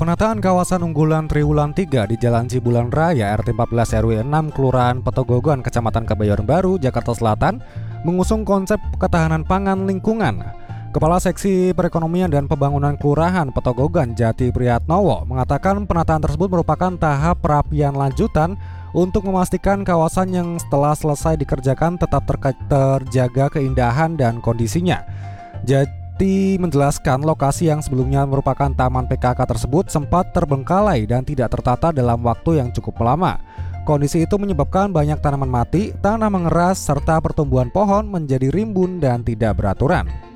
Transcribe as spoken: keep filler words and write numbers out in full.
Penataan kawasan unggulan Triwulan tiga di Jalan Cibulan Raya R T empat belas R W enam Kelurahan Petogogan, Kecamatan Kebayoran Baru, Jakarta Selatan mengusung konsep ketahanan pangan lingkungan. Kepala Seksi Perekonomian dan Pembangunan Kelurahan Petogogan, Jati Priyatnowo, mengatakan penataan tersebut merupakan tahap perapian lanjutan untuk memastikan kawasan yang setelah selesai dikerjakan tetap terka- terjaga keindahan dan kondisinya. Jati menjelaskan lokasi yang sebelumnya merupakan taman P K K tersebut sempat terbengkalai dan tidak tertata dalam waktu yang cukup lama. Kondisi itu menyebabkan banyak tanaman mati, tanah mengeras, serta pertumbuhan pohon menjadi rimbun dan tidak beraturan.